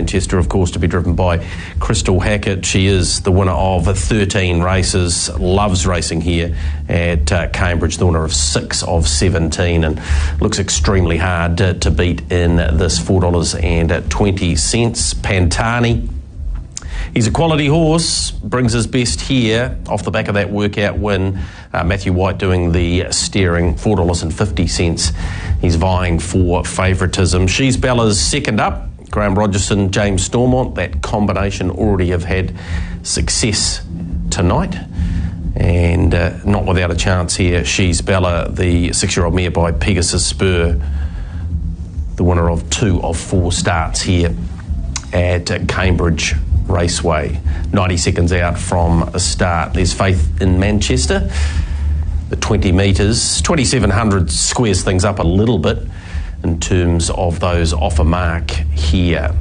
Manchester, of course, to be driven by Crystal Hackett. She is the winner of 13 races, loves racing here at Cambridge, the winner of 6 of 17, and looks extremely hard to beat in this $4.20. Pantani. He's a quality horse, brings his best here off the back of that workout win. Matthew White doing the steering, $4.50. He's vying for favouritism. She's Bella's second up. Graham Rogerson, James Stormont, that combination already have had success tonight. And not without a chance here, She's Bella, the 6-year-old mare by Pegasus Spur, the winner of 2 of 4 starts here at Cambridge Raceway. 90 seconds out from a start. There's Faith in Manchester. The 20 metres, 2,700 squares things up a little bit in terms of those off a mark here.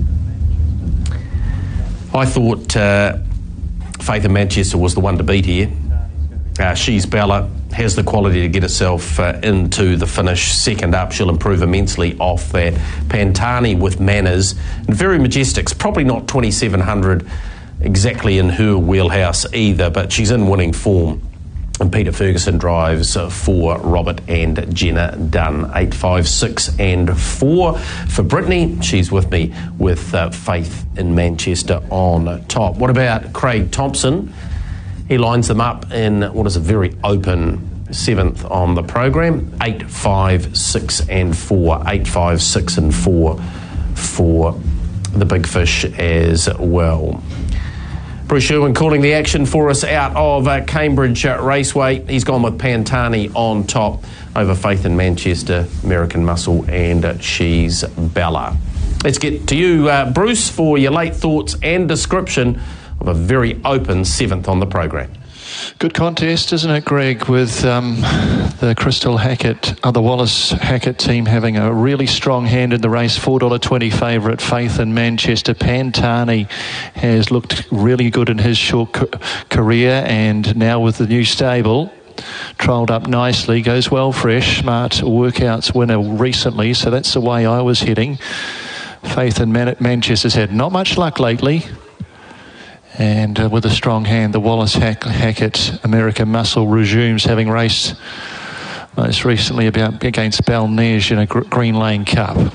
I thought Faith in Manchester was the one to beat here. She's Bella, has the quality to get herself into the finish. Second up, she'll improve immensely off that. Pantani with manners, and Very Majestic's probably not 2,700 exactly in her wheelhouse either, but she's in winning form. And Peter Ferguson drives for Robert and Jenna Dunn. 8, 5, 6 and 4 for Brittany. She's with me with Faith in Manchester on top. What about Craig Thompson? He lines them up in what is a very open 7th on the program. 8, 5, 6 and 4. 8, 5, 6 and 4 for the Big Fish as well. Bruce Sherwin calling the action for us out of Cambridge Raceway. He's gone with Pantani on top over Faith in Manchester, American Muscle and She's Bella. Let's get to you, Bruce, for your late thoughts and description of a very open 7th on the program. Good contest, isn't it, Greg, with the Crystal Hackett, the Wallace Hackett team having a really strong hand in the race. $4.20 favourite, Faith in Manchester. Pantani has looked really good in his short career, and now with the new stable, trolled up nicely, goes well fresh, smart workouts winner recently, so that's the way I was heading. Faith in Manchester's had not much luck lately. And with a strong hand, the Wallace Hackett American Muscle resumes, having raced most recently against Balneige in a Green Lane Cup.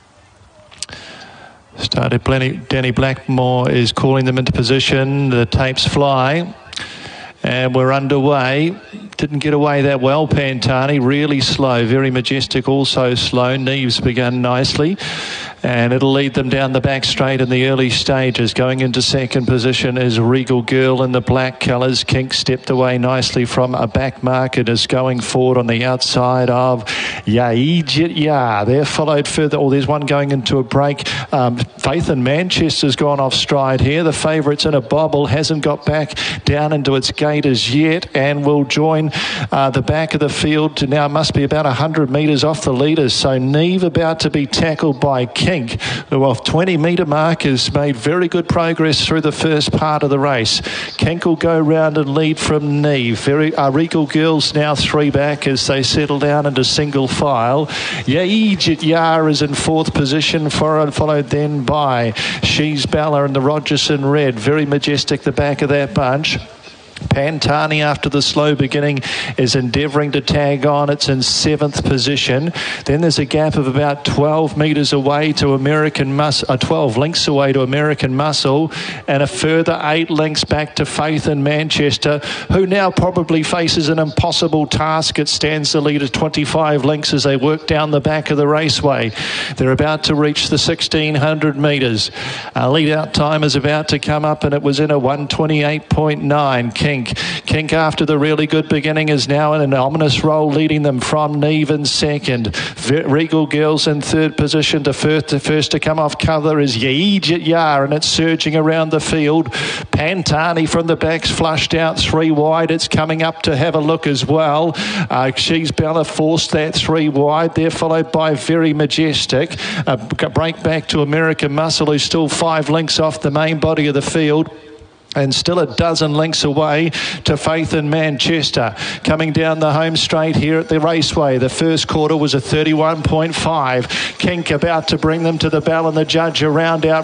Started Danny Blackmore is calling them into position. The tapes fly. And we're underway. Didn't get away that well, Pantani. Really slow. Very Majestic, also slow. Neves begun nicely. And it'll lead them down the back straight in the early stages. Going into second position is Regal Girl in the black colours. Kink stepped away nicely from a back mark and is going forward on the outside of Yaijit Ya. They're followed further. Oh, there's one going into a break. Faith in Manchester's gone off stride here. The favourite's in a bobble. Hasn't got back down into its gate as yet and will join the back of the field to now must be about 100 metres off the leaders. So Neve about to be tackled by Kink, who off 20-metre mark has made very good progress through the first part of the race. Kink will go round and lead from Neve. Regal Girls now 3 back as they settle down into single file. Yaijit Yar is in 4th position, followed then by She's Bella and the Rogerson Red. Very Majestic the back of that bunch. Pantani, after the slow beginning, is endeavouring to tag on. It's in 7th position. Then there's a gap of about 12 metres away to American Muscle, 12 lengths away to American Muscle, and a further 8 lengths back to Faith in Manchester, who now probably faces an impossible task. It stands the lead at 25 lengths as they work down the back of the raceway. They're about to reach the 1,600 metres. Lead out time is about to come up, and it was in a 1:28.9. Kink, after the really good beginning, is now in an ominous role, leading them from Neve in second. Regal Girls in 3rd position. The first to come off cover is Yaijit Yar, and it's surging around the field. Pantani from the back's flushed out 3 wide. It's coming up to have a look as well. She's Bella forced that 3 wide. They're followed by Very Majestic. Break back to American Muscle, who's still 5 lengths off the main body of the field. And still a dozen lengths away to Faith in Manchester. Coming down the home straight here at the raceway. The first quarter was a 31.5. Kink about to bring them to the bell, and the judge around out